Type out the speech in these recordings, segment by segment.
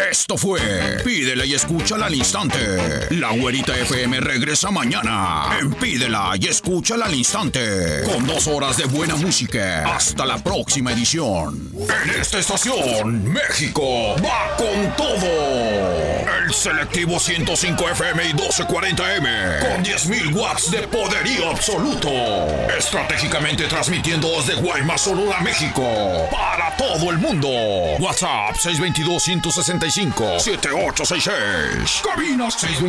Esto fue Pídela y Escúchala al Instante. La Güerita FM regresa mañana en Pídela y Escúchala al Instante, con 2 horas de buena música. Hasta la próxima edición. En esta estación, México va con todo. El selectivo 105 FM y 1240M, con 10.000 watts de poderío absoluto. Estratégicamente transmitiendo desde Guaymas, Sonora, México, para todo el mundo. WhatsApp 622-165-7866. Cabina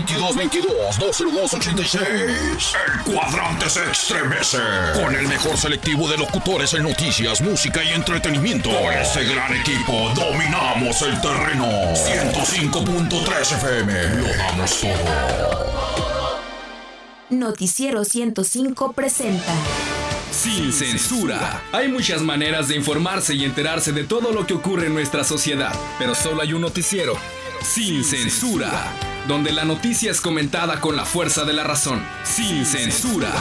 622-22-202-86. El cuadrante se estremece con el mejor selectivo de locutores en noticias, música y entretenimiento. Con este gran equipo dominamos el terreno. 105.3 FM. Lo damos todo. Noticiero 105 presenta Sin Censura. Hay muchas maneras de informarse y enterarse de todo lo que ocurre en nuestra sociedad, pero solo hay un noticiero, Sin Censura, donde la noticia es comentada con la fuerza de la razón. Sin Censura.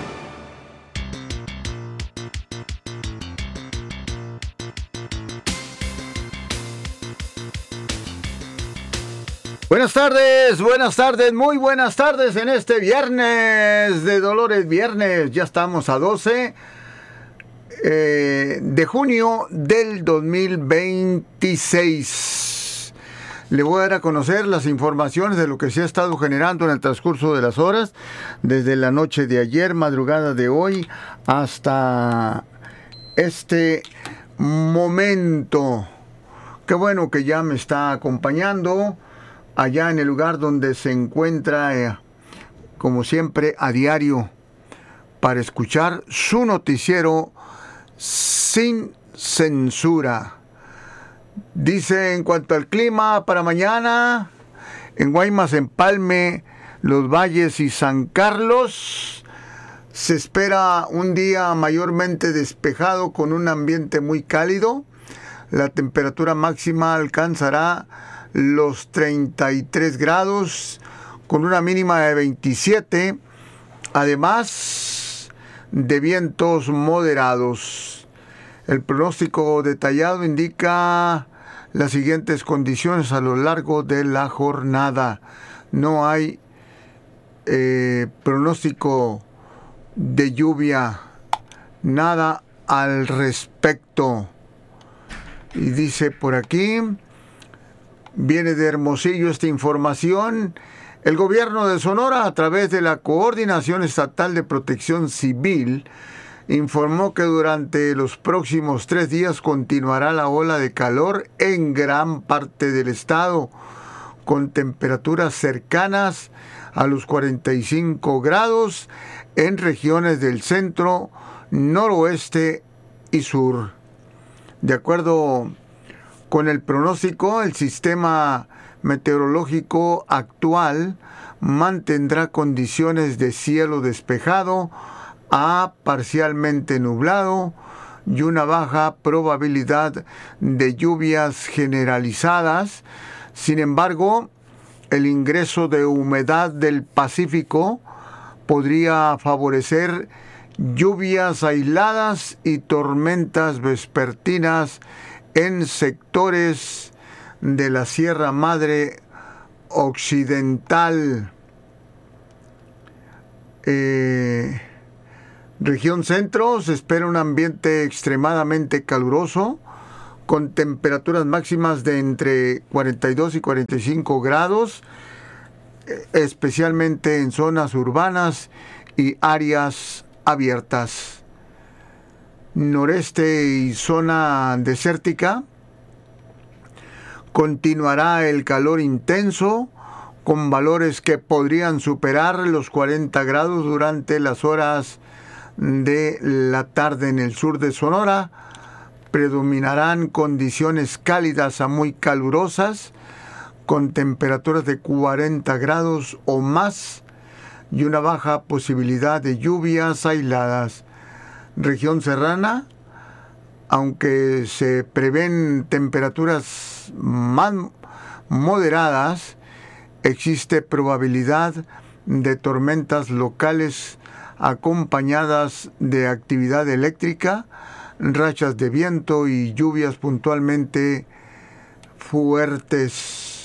Buenas tardes, muy buenas tardes en este viernes de Dolores Viernes. Ya estamos a 12 de junio del 2026. Le voy a dar a conocer las informaciones de lo que se ha estado generando en el transcurso de las horas, desde la noche de ayer, madrugada de hoy, hasta este momento. Qué bueno que ya me está acompañando allá en el lugar donde se encuentra, como siempre, a diario, para escuchar su noticiero Sin Censura. Dice, en cuanto al clima para mañana, en Guaymas, Empalme, Los Valles y San Carlos, se espera un día mayormente despejado con un ambiente muy cálido. La temperatura máxima alcanzará los 33 grados, con una mínima de 27, además de vientos moderados. El pronóstico detallado indica las siguientes condiciones a lo largo de la jornada. No hay pronóstico de lluvia, nada al respecto. Y dice por aquí, viene de Hermosillo esta información. El gobierno de Sonora, a través de la Coordinación Estatal de Protección Civil, informó que durante los próximos 3 días continuará la ola de calor en gran parte del estado, con temperaturas cercanas a los 45 grados en regiones del centro, noroeste y sur. De acuerdo con el pronóstico, el sistema meteorológico actual mantendrá condiciones de cielo despejado a parcialmente nublado y una baja probabilidad de lluvias generalizadas. Sin embargo, el ingreso de humedad del Pacífico podría favorecer lluvias aisladas y tormentas vespertinas en sectores de la Sierra Madre Occidental. Región Centro, se espera un ambiente extremadamente caluroso, con temperaturas máximas de entre 42 y 45 grados, especialmente en zonas urbanas y áreas abiertas. Noreste y zona desértica, continuará el calor intenso, con valores que podrían superar los 40 grados durante las horas de la tarde. En el sur de Sonora predominarán condiciones cálidas a muy calurosas, con temperaturas de 40 grados o más y una baja posibilidad de lluvias aisladas. Región serrana, aunque se prevén temperaturas más moderadas, existe probabilidad de tormentas locales acompañadas de actividad eléctrica, rachas de viento y lluvias puntualmente fuertes.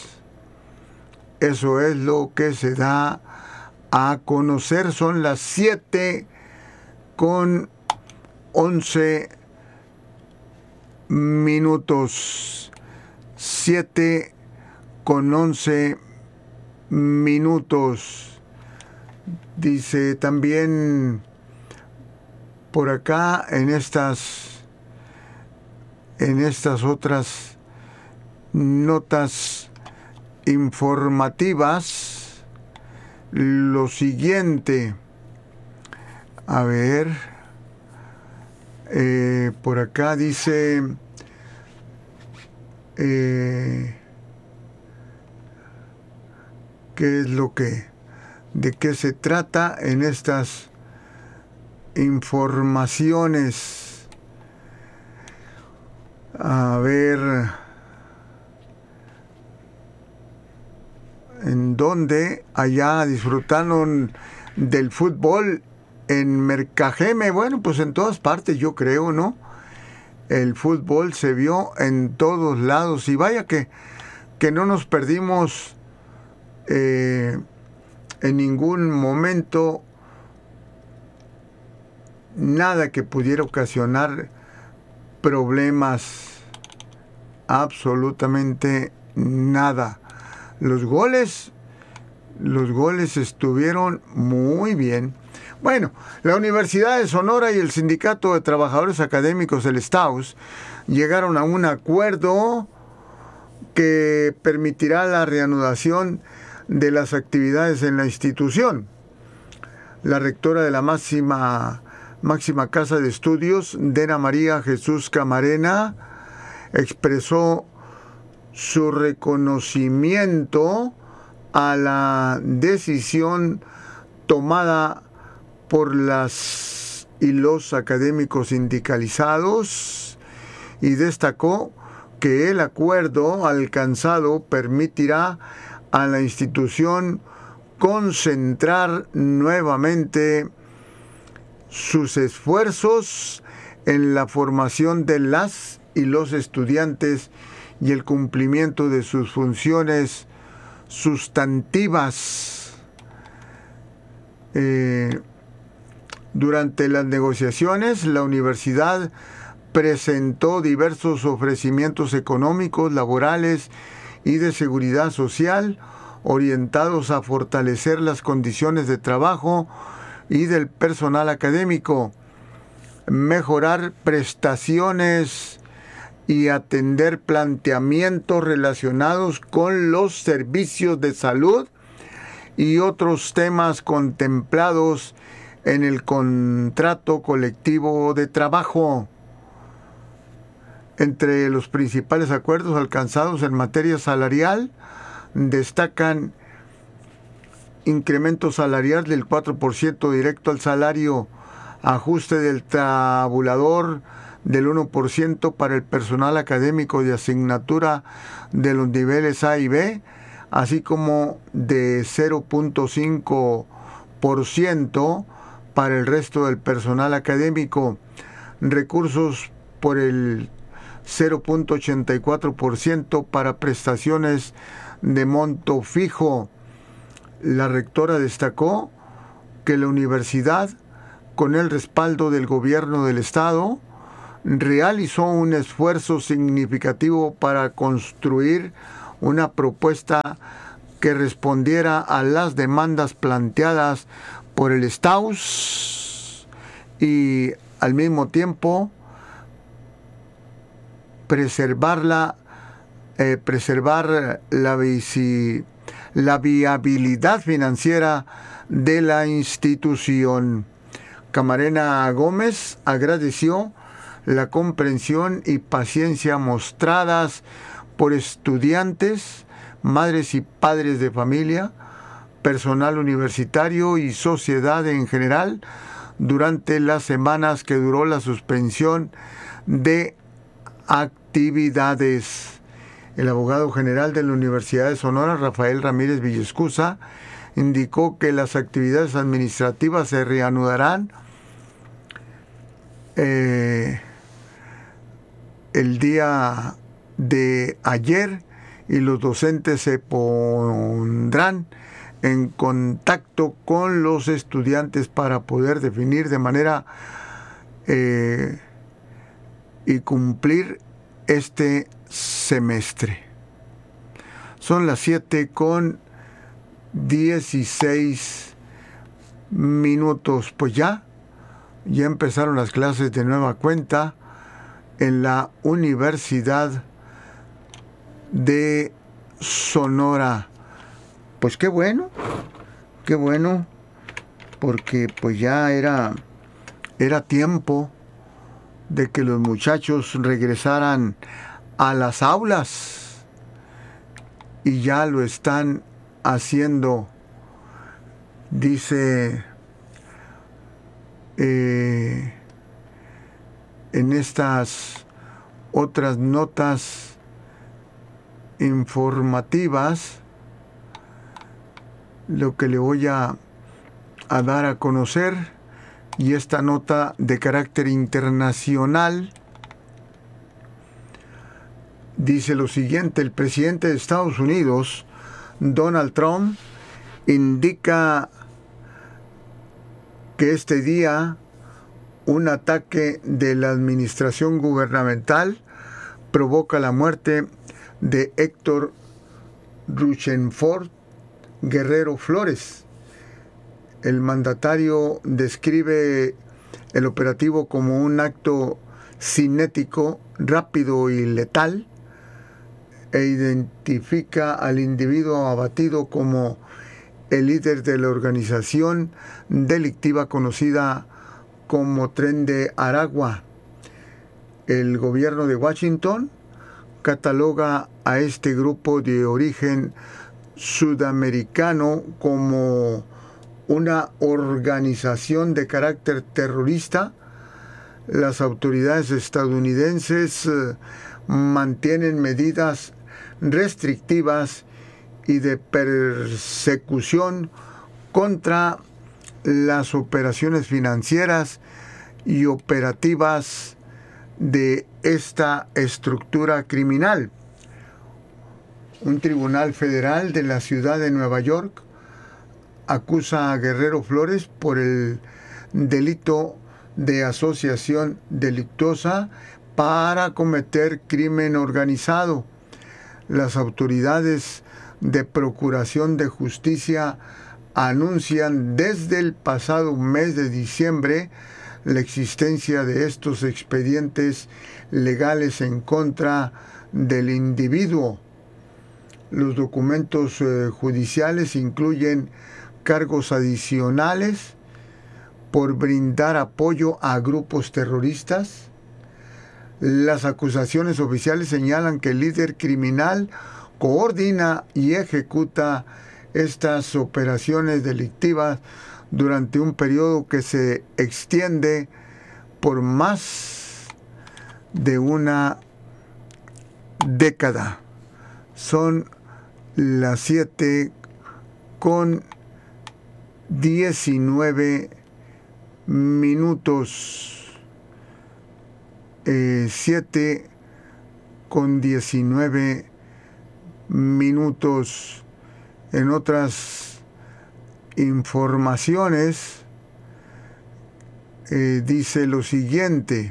Eso es lo que se da a conocer. Son las 7:11 minutos. 7:11 minutos. Dice también por acá en estas otras notas informativas lo siguiente. A ver, por acá dice de qué se trata en estas informaciones. A ver, en donde allá disfrutaron del fútbol en Mercajeme. Bueno, pues en todas partes, yo creo, ¿no? El fútbol se vio en todos lados y vaya que no nos perdimos en ningún momento nada que pudiera ocasionar problemas, absolutamente nada. Los goles estuvieron muy bien. Bueno, la Universidad de Sonora y el Sindicato de Trabajadores Académicos, el STAUS, llegaron a un acuerdo que permitirá la reanudación de las actividades en la institución. La rectora de la máxima casa de estudios, Dena María Jesús Camarena, expresó su reconocimiento a la decisión tomada por las y los académicos sindicalizados y destacó que el acuerdo alcanzado permitirá a la institución concentrar nuevamente sus esfuerzos en la formación de las y los estudiantes y el cumplimiento de sus funciones sustantivas. Durante las negociaciones, la universidad presentó diversos ofrecimientos económicos, laborales y de seguridad social orientados a fortalecer las condiciones de trabajo y del personal académico, mejorar prestaciones y atender planteamientos relacionados con los servicios de salud y otros temas contemplados en el contrato colectivo de trabajo. Entre los principales acuerdos alcanzados en materia salarial destacan incremento salarial del 4% directo al salario, ajuste del tabulador del 1% para el personal académico de asignatura de los niveles A y B, así como de 0.5% para el resto del personal académico, recursos por el 0.84% para prestaciones de monto fijo. La rectora destacó que la universidad, con el respaldo del gobierno del estado, realizó un esfuerzo significativo para construir una propuesta que respondiera a las demandas planteadas por el STAUS y al mismo tiempo preservar la viabilidad financiera de la institución. Camarena Gómez agradeció la comprensión y paciencia mostradas por estudiantes, madres y padres de familia, personal universitario y sociedad en general durante las semanas que duró la suspensión de actividades. El abogado general de la Universidad de Sonora, Rafael Ramírez Villescusa, indicó que las actividades administrativas se reanudarán el día de ayer y los docentes se pondrán en contacto con los estudiantes para poder definir de manera y cumplir este semestre. Son las 7:16 minutos. Pues ya empezaron las clases de nueva cuenta en la Universidad de Sonora. Pues qué bueno, porque pues ya era tiempo de que los muchachos regresaran a las aulas, y ya lo están haciendo. Dice en estas otras notas informativas lo que le voy a dar a conocer, y esta nota de carácter internacional dice lo siguiente: el presidente de Estados Unidos, Donald Trump, indica que este día un ataque de la administración gubernamental provoca la muerte de Héctor Ruchenford Guerrero Flores. El mandatario describe el operativo como un acto cinético, rápido y letal, e identifica al individuo abatido como el líder de la organización delictiva conocida como Tren de Aragua. El gobierno de Washington cataloga a este grupo de origen sudamericano como una organización de carácter terrorista. Las autoridades estadounidenses mantienen medidas restrictivas y de persecución contra las operaciones financieras y operativas de esta estructura criminal. Un tribunal federal de la ciudad de Nueva York acusa a Guerrero Flores por el delito de asociación delictuosa para cometer crimen organizado. Las autoridades de Procuración de Justicia anuncian desde el pasado mes de diciembre la existencia de estos expedientes legales en contra del individuo. Los documentos judiciales incluyen cargos adicionales por brindar apoyo a grupos terroristas. Las acusaciones oficiales señalan que el líder criminal coordina y ejecuta estas operaciones delictivas durante un periodo que se extiende por más de una década. Son las 7:19 minutos. 7:19 minutos. En otras informaciones, dice lo siguiente,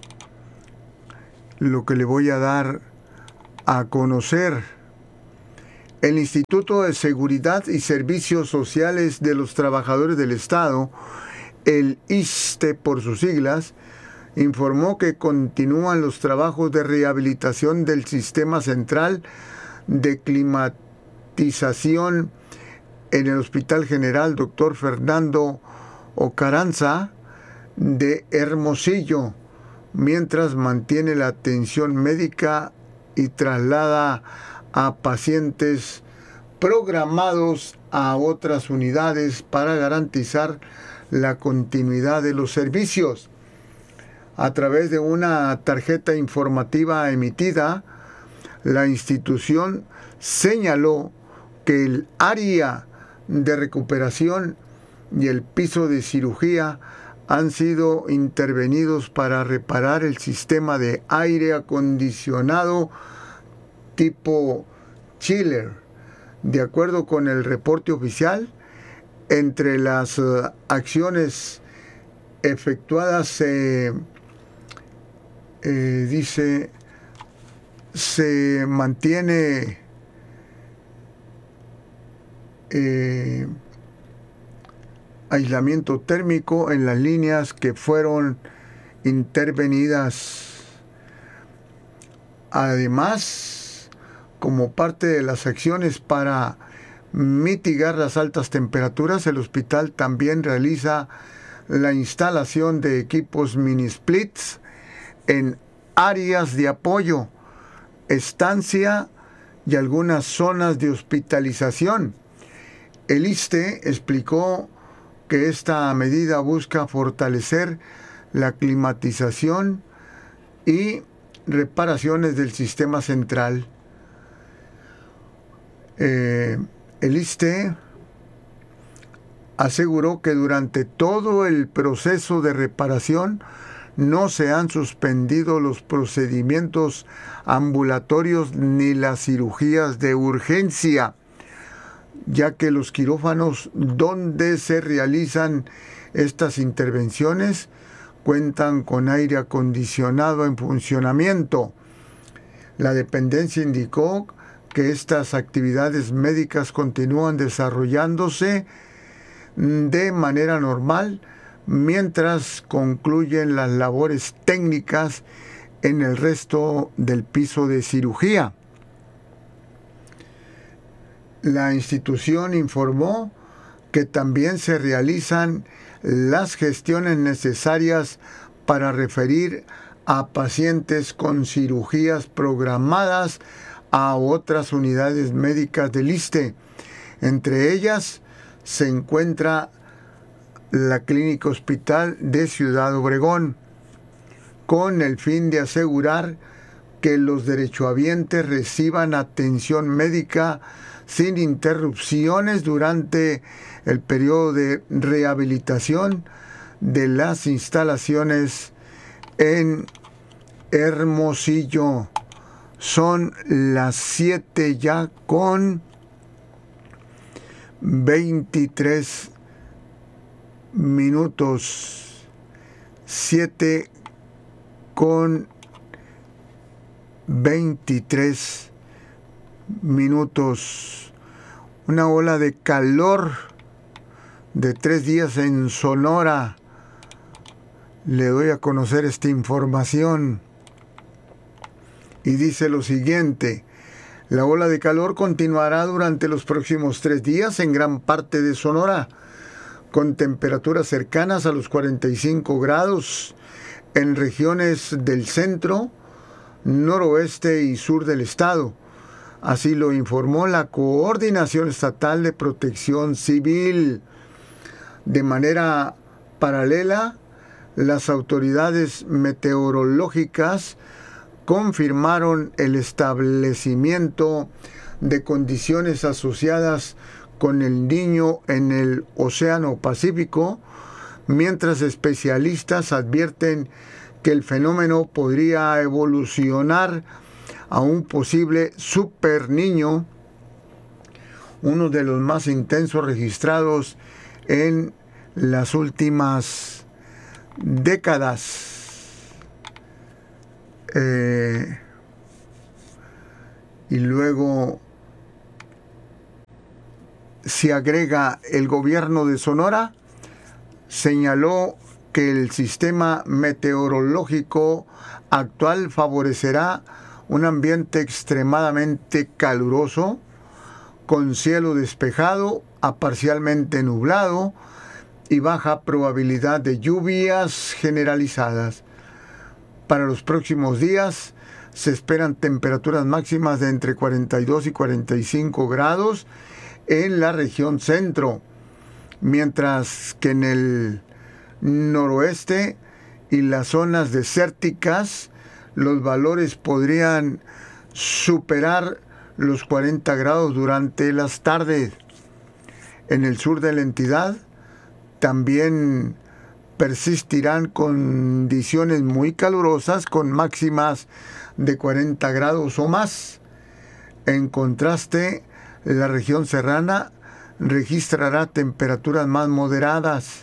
lo que le voy a dar a conocer. El Instituto de Seguridad y Servicios Sociales de los Trabajadores del Estado, el ISSSTE por sus siglas, informó que continúan los trabajos de rehabilitación del sistema central de climatización en el Hospital General Dr. Fernando Ocaranza de Hermosillo, mientras mantiene la atención médica y traslada a pacientes programados a otras unidades para garantizar la continuidad de los servicios. A través de una tarjeta informativa emitida, la institución señaló que el área de recuperación y el piso de cirugía han sido intervenidos para reparar el sistema de aire acondicionado tipo chiller. De acuerdo con el reporte oficial, entre las acciones efectuadas dice, se mantiene aislamiento térmico en las líneas que fueron intervenidas. Además, como parte de las acciones para mitigar las altas temperaturas, el hospital también realiza la instalación de equipos mini splits en áreas de apoyo, estancia y algunas zonas de hospitalización. El ISSSTE explicó que esta medida busca fortalecer la climatización y reparaciones del sistema central. El ISSSTE aseguró que durante todo el proceso de reparación no se han suspendido los procedimientos ambulatorios ni las cirugías de urgencia, ya que los quirófanos donde se realizan estas intervenciones cuentan con aire acondicionado en funcionamiento. La dependencia indicó que estas actividades médicas continúan desarrollándose de manera normal mientras concluyen las labores técnicas en el resto del piso de cirugía. La institución informó que también se realizan las gestiones necesarias para referir a pacientes con cirugías programadas a otras unidades médicas del ISSSTE. Entre ellas se encuentra la Clínica Hospital de Ciudad Obregón, con el fin de asegurar que los derechohabientes reciban atención médica sin interrupciones durante el periodo de rehabilitación de las instalaciones en Hermosillo. Son las 7 ya con 23 minutos. 7 con 23 minutos. Una ola de calor de 3 días en Sonora. Le doy a conocer esta información. Y dice lo siguiente: la ola de calor continuará durante los próximos 3 días en gran parte de Sonora, con temperaturas cercanas a los 45 grados en regiones del centro, noroeste y sur del estado. Así lo informó la Coordinación Estatal de Protección Civil. De manera paralela, las autoridades meteorológicas confirmaron el establecimiento de condiciones asociadas con el Niño en el Océano Pacífico, mientras especialistas advierten que el fenómeno podría evolucionar a un posible super niño, uno de los más intensos registrados en las últimas décadas. Y luego se agrega: el gobierno de Sonora señaló que el sistema meteorológico actual favorecerá un ambiente extremadamente caluroso, con cielo despejado a parcialmente nublado y baja probabilidad de lluvias generalizadas. Para los próximos días se esperan temperaturas máximas de entre 42 y 45 grados en la región centro, mientras que en el noroeste y las zonas desérticas los valores podrían superar los 40 grados durante las tardes. En el sur de la entidad también persistirán condiciones muy calurosas con máximas de 40 grados o más. En contraste, la región serrana registrará temperaturas más moderadas.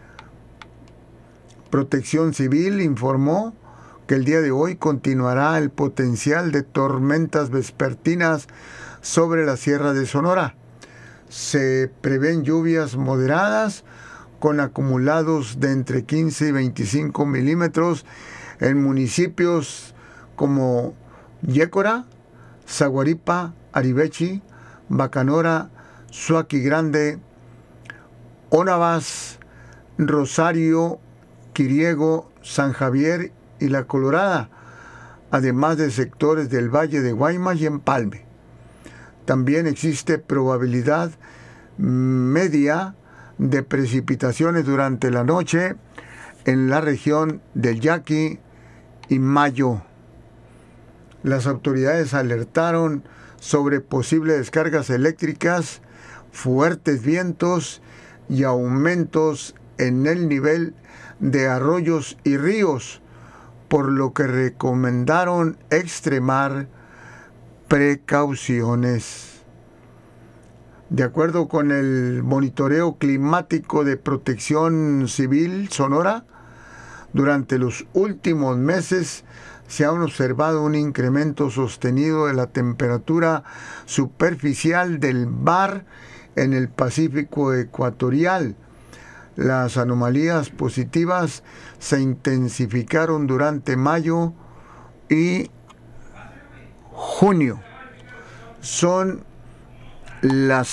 Protección Civil informó que el día de hoy continuará el potencial de tormentas vespertinas sobre la Sierra de Sonora. Se prevén lluvias moderadas con acumulados de entre 15 y 25 milímetros en municipios como Yécora, Zaguaripa, Arivechi, Bacanora, Suaqui Grande, Onabas, Rosario, Quiriego, San Javier y La Colorada, además de sectores del Valle de Guaymas y Empalme. También existe probabilidad media de precipitaciones durante la noche en la región del Yaqui y Mayo. Las autoridades alertaron sobre posibles descargas eléctricas, fuertes vientos y aumentos en el nivel de arroyos y ríos, por lo que recomendaron extremar precauciones. De acuerdo con el monitoreo climático de Protección Civil Sonora, durante los últimos meses se ha observado un incremento sostenido de la temperatura superficial del mar en el Pacífico ecuatorial. Las anomalías positivas se intensificaron durante mayo y junio. Son las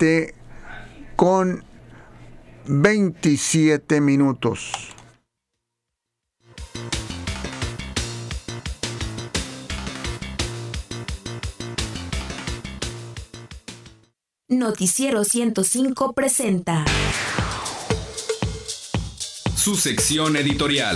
7:27. Noticiero 105 presenta su sección editorial.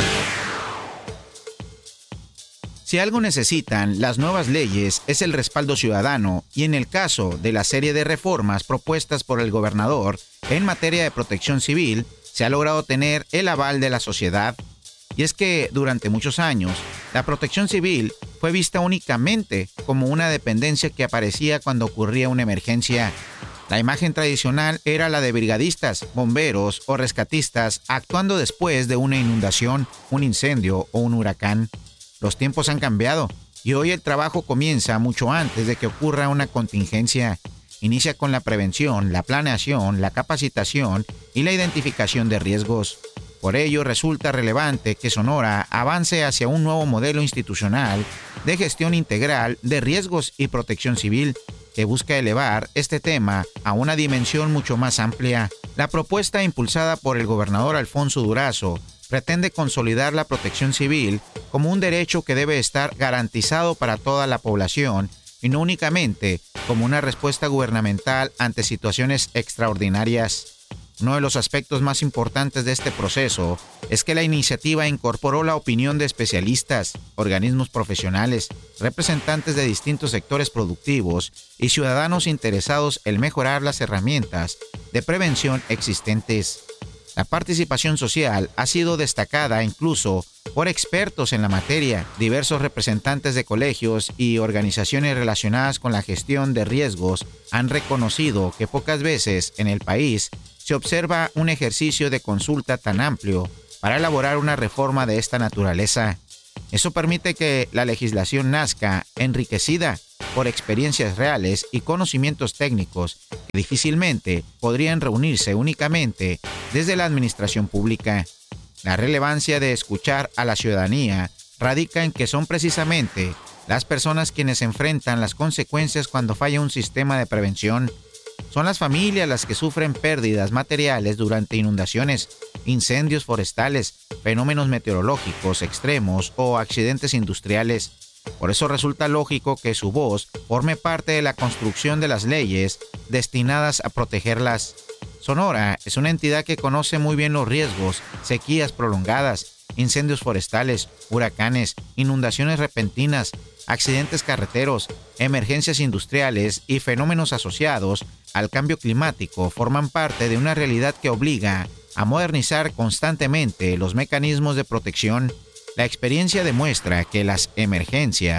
Si algo necesitan las nuevas leyes es el respaldo ciudadano, y en el caso de la serie de reformas propuestas por el gobernador en materia de protección civil, se ha logrado tener el aval de la sociedad. Y es que durante muchos años, la protección civil fue vista únicamente como una dependencia que aparecía cuando ocurría una emergencia. La imagen tradicional era la de brigadistas, bomberos o rescatistas actuando después de una inundación, un incendio o un huracán. Los tiempos han cambiado y hoy el trabajo comienza mucho antes de que ocurra una contingencia. Inicia con la prevención, la planeación, la capacitación y la identificación de riesgos. Por ello resulta relevante que Sonora avance hacia un nuevo modelo institucional de gestión integral de riesgos y protección civil, que busca elevar este tema a una dimensión mucho más amplia. La propuesta impulsada por el gobernador Alfonso Durazo pretende consolidar la protección civil como un derecho que debe estar garantizado para toda la población y no únicamente como una respuesta gubernamental ante situaciones extraordinarias. Uno de los aspectos más importantes de este proceso es que la iniciativa incorporó la opinión de especialistas, organismos profesionales, representantes de distintos sectores productivos y ciudadanos interesados en mejorar las herramientas de prevención existentes. La participación social ha sido destacada incluso por expertos en la materia. Diversos representantes de colegios y organizaciones relacionadas con la gestión de riesgos han reconocido que pocas veces en el país se observa un ejercicio de consulta tan amplio para elaborar una reforma de esta naturaleza. Eso permite que la legislación nazca enriquecida por experiencias reales y conocimientos técnicos que difícilmente podrían reunirse únicamente desde la administración pública. La relevancia de escuchar a la ciudadanía radica en que son precisamente las personas quienes enfrentan las consecuencias cuando falla un sistema de prevención. Son las familias las que sufren pérdidas materiales durante inundaciones, incendios forestales, fenómenos meteorológicos extremos o accidentes industriales. Por eso resulta lógico que su voz forme parte de la construcción de las leyes destinadas a protegerlas. Sonora es una entidad que conoce muy bien los riesgos, sequías prolongadas, incendios forestales, huracanes, inundaciones repentinas, accidentes carreteros, emergencias industriales y fenómenos asociados al cambio climático forman parte de una realidad que obliga a modernizar constantemente los mecanismos de protección. La experiencia demuestra que las emergencias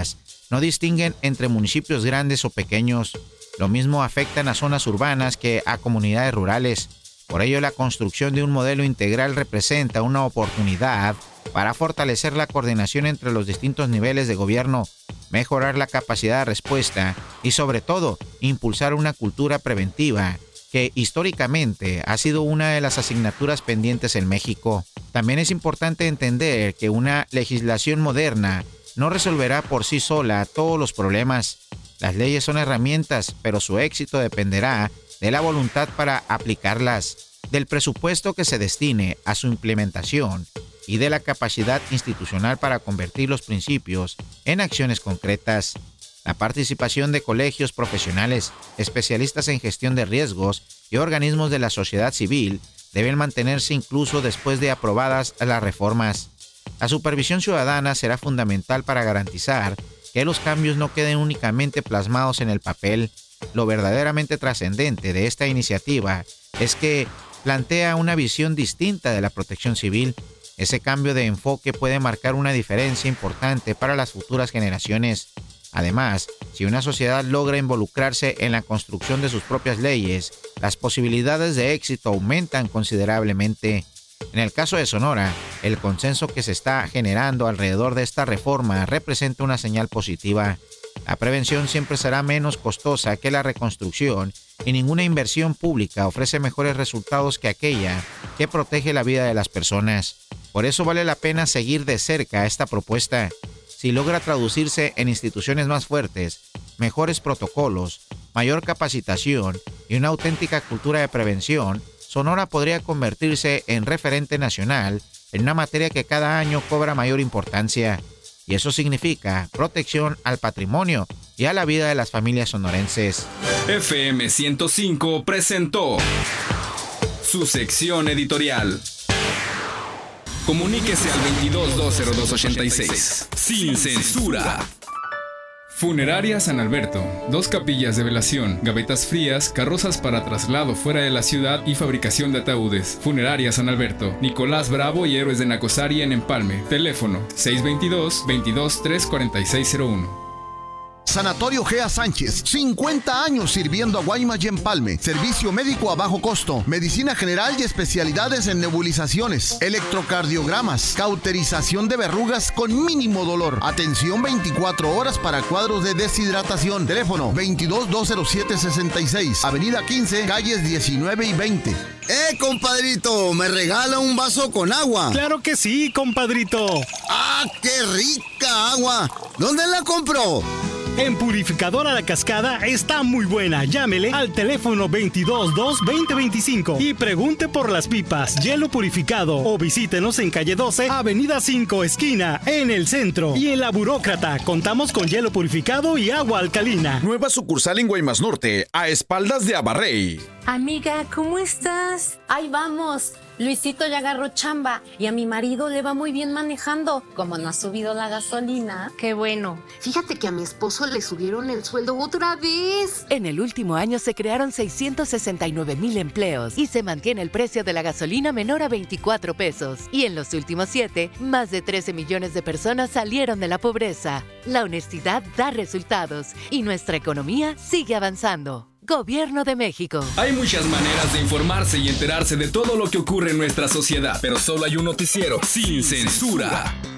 no distinguen entre municipios grandes o pequeños. Lo mismo afectan a zonas urbanas que a comunidades rurales. Por ello, la construcción de un modelo integral representa una oportunidad para fortalecer la coordinación entre los distintos niveles de gobierno, mejorar la capacidad de respuesta y, sobre todo, impulsar una cultura preventiva que históricamente ha sido una de las asignaturas pendientes en México. También es importante entender que una legislación moderna no resolverá por sí sola todos los problemas. Las leyes son herramientas, pero su éxito dependerá de la voluntad para aplicarlas, del presupuesto que se destine a su implementación y de la capacidad institucional para convertir los principios en acciones concretas. La participación de colegios profesionales, especialistas en gestión de riesgos y organismos de la sociedad civil deben mantenerse incluso después de aprobadas las reformas. La supervisión ciudadana será fundamental para garantizar que los cambios no queden únicamente plasmados en el papel. Lo verdaderamente trascendente de esta iniciativa es que plantea una visión distinta de la protección civil. Ese cambio de enfoque puede marcar una diferencia importante para las futuras generaciones. Además, si una sociedad logra involucrarse en la construcción de sus propias leyes, las posibilidades de éxito aumentan considerablemente. En el caso de Sonora, el consenso que se está generando alrededor de esta reforma representa una señal positiva. La prevención siempre será menos costosa que la reconstrucción y ninguna inversión pública ofrece mejores resultados que aquella que protege la vida de las personas. Por eso vale la pena seguir de cerca esta propuesta. Si logra traducirse en instituciones más fuertes, mejores protocolos, mayor capacitación y una auténtica cultura de prevención, Sonora podría convertirse en referente nacional en una materia que cada año cobra mayor importancia. Y eso significa protección al patrimonio y a la vida de las familias sonorenses. FM 105 presentó su sección editorial. Comuníquese al 22-202-86. Sin censura. Funeraria San Alberto. 2 capillas de velación, gavetas frías, carrozas para traslado fuera de la ciudad y fabricación de ataúdes. Funeraria San Alberto. Nicolás Bravo y Héroes de Nacosari en Empalme. Teléfono 622-22-34601. Sanatorio Gea Sánchez, 50 años sirviendo a Guaymas y Empalme. Servicio médico a bajo costo, medicina general y especialidades en nebulizaciones, electrocardiogramas, cauterización de verrugas con mínimo dolor. Atención 24 horas para cuadros de deshidratación. Teléfono 22-207-66, Avenida 15, calles 19 y 20. Compadrito, ¿me regala un vaso con agua? ¡Claro que sí, compadrito! ¡Ah, qué rica agua! ¿Dónde la compró? En Purificadora La Cascada está muy buena. Llámele al teléfono 222-2025 y pregunte por las pipas, hielo purificado, o visítenos en calle 12, avenida 5, esquina, en el centro. Y en La Burócrata contamos con hielo purificado y agua alcalina. Nueva sucursal en Guaymas Norte, a espaldas de Abarrey. Amiga, ¿cómo estás? Ahí vamos. Luisito ya agarró chamba y a mi marido le va muy bien manejando. Como no ha subido la gasolina. Qué bueno. Fíjate que a mi esposo le subieron el sueldo otra vez. En el último año se crearon 669,000 empleos y se mantiene el precio de la gasolina menor a 24 pesos. Y en los últimos 7, más de 13 millones de personas salieron de la pobreza. La honestidad da resultados y nuestra economía sigue avanzando. Gobierno de México. Hay muchas maneras de informarse y enterarse de todo lo que ocurre en nuestra sociedad, pero solo hay un noticiero sin censura.